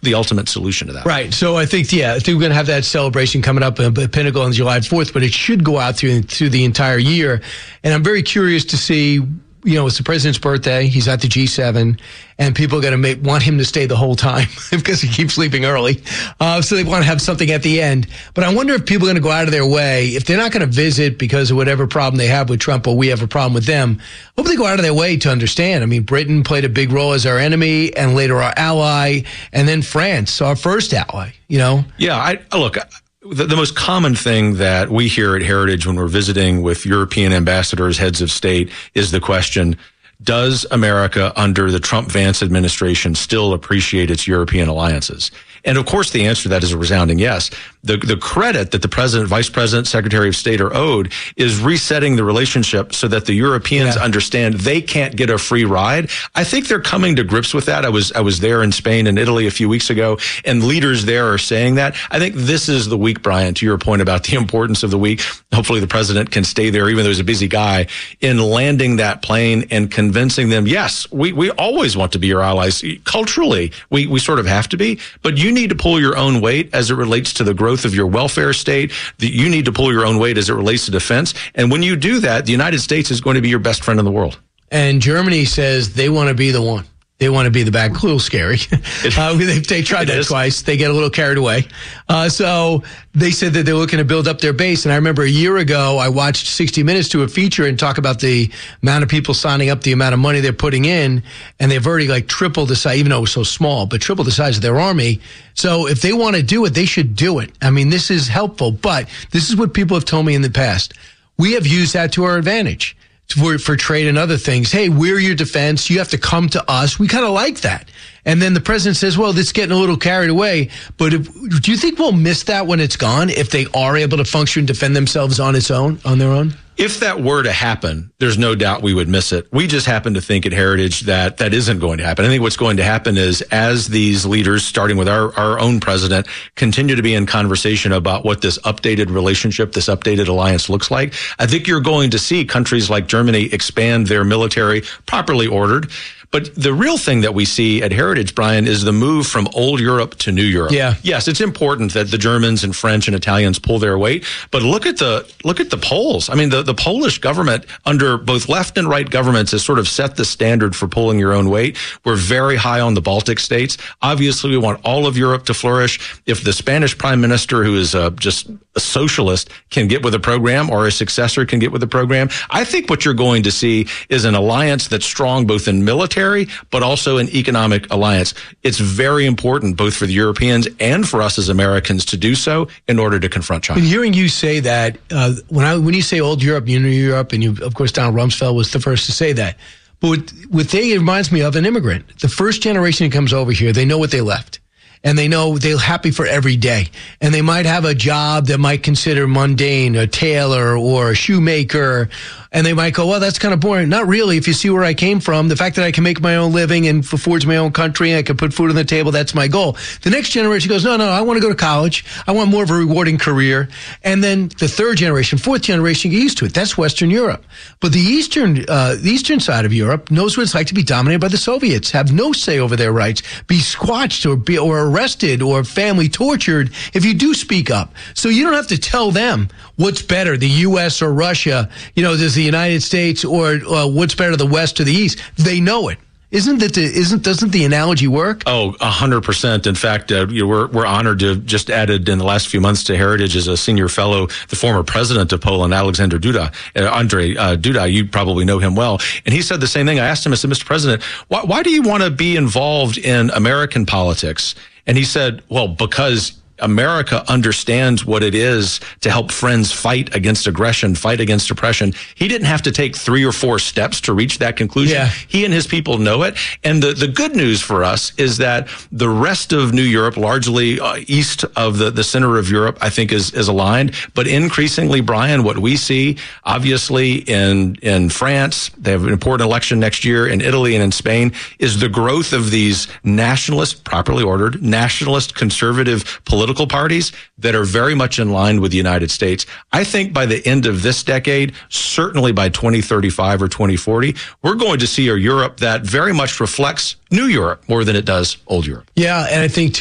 the ultimate solution to that. Right. So I think we're going to have that celebration coming up at Pinnacle on July 4th, but it should go out through the entire year. And I'm very curious to see, it's the president's birthday. He's at the G7, and people are going to want him to stay the whole time because he keeps leaving early. So they want to have something at the end. But I wonder if people are going to go out of their way, if they're not going to visit because of whatever problem they have with Trump or we have a problem with them, hope they go out of their way to understand. I mean, Britain played a big role as our enemy and later our ally, and then France, our first ally, Yeah, look, the most common thing that we hear at Heritage when we're visiting with European ambassadors, heads of state, is the question, does America under the Trump-Vance administration still appreciate its European alliances? And of course, the answer to that is a resounding yes. The credit that the president, vice president, secretary of state are owed is resetting the relationship so that the Europeans understand they can't get a free ride. I think they're coming to grips with that. I was there in Spain and Italy a few weeks ago, and leaders there are saying that. I think this is the week, Brian, to your point about the importance of the week. Hopefully the president can stay there, even though he's a busy guy, in landing that plane and convincing them, yes, we always want to be your allies. Culturally, we sort of have to be, but you need to pull your own weight as it relates to the growth of your welfare state. You need to pull your own weight as it relates to defense. And when you do that, the United States is going to be your best friend in the world. And Germany says they want to be the one. They want to be the bad. A little scary. They tried that twice. They get a little carried away. So they said that they're looking to build up their base. And I remember a year ago, I watched 60 Minutes do a feature and talk about the amount of people signing up, the amount of money they're putting in. And they've already tripled the size, even though it was so small, but tripled the size of their army. So if they want to do it, they should do it. I mean, this is helpful. But this is what people have told me in the past. We have used that to our advantage. For trade and other things. Hey, we're your defense. You have to come to us. We kind of like that. And then the president says, well, this is getting a little carried away. But do you think we'll miss that when it's gone, if they are able to function and defend themselves on their own? If that were to happen, there's no doubt we would miss it. We just happen to think at Heritage that isn't going to happen. I think what's going to happen is as these leaders, starting with our own president, continue to be in conversation about what this updated relationship, this updated alliance looks like, I think you're going to see countries like Germany expand their military, properly ordered. But the real thing that we see at Heritage, Brian, is the move from old Europe to new Europe. Yeah. Yes, it's important that the Germans and French and Italians pull their weight, but look at the Poles. I mean, the Polish government under both left and right governments has sort of set the standard for pulling your own weight. We're very high on the Baltic states. Obviously, we want all of Europe to flourish. If the Spanish prime minister, who is just a socialist, can get with a program, or a successor can get with a program, I think what you're going to see is an alliance that's strong both in military but also an economic alliance. It's very important both for the Europeans and for us as Americans to do so in order to confront China. And hearing you say that, when you say old Europe, you know Europe, and of course, Donald Rumsfeld was the first to say that. But it reminds me of an immigrant. The first generation that comes over here, they know what they left. And they know they're happy for every day. And they might have a job that might consider mundane, a tailor or a shoemaker. And they might go, well, that's kind of boring. Not really. If you see where I came from, the fact that I can make my own living and affords my own country, and I can put food on the table, that's my goal. The next generation goes, no, I want to go to college. I want more of a rewarding career. And then the third generation, fourth generation get used to it. That's Western Europe. But the eastern side of Europe knows what it's like to be dominated by the Soviets, have no say over their rights, be squashed or arrested or family tortured if you do speak up. So you don't have to tell them what's better, the U.S. or Russia, does the United States or what's better, the West or the East. They know it. Doesn't the analogy work? Oh, 100%. In fact, we're honored to have just added in the last few months to Heritage as a senior fellow, the former president of Poland, Alexander Duda, Andrzej Duda. You probably know him well. And he said the same thing. I asked him, I said, Mr. President, why do you want to be involved in American politics? And he said, well, because America understands what it is to help friends fight against aggression, fight against oppression. He didn't have to take 3 or 4 steps to reach that conclusion. Yeah. He and his people know it. And the good news for us is that the rest of New Europe, largely east of the center of Europe, I think is aligned. But increasingly, Brian, what we see, obviously in France, they have an important election next year, in Italy and in Spain, is the growth of these nationalist, properly ordered, nationalist conservative political parties that are very much in line with the United States. I think by the end of this decade, certainly by 2035 or 2040, we're going to see a Europe that very much reflects New Europe more than it does old Europe. Yeah, and I think